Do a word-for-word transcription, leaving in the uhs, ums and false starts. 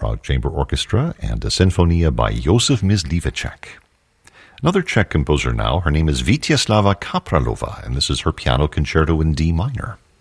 Prague Chamber Orchestra, and a Sinfonia by Josef Mysliveček. Another Czech composer now, her name is Vítězslava Kapralova, and this is her piano concerto in D minor.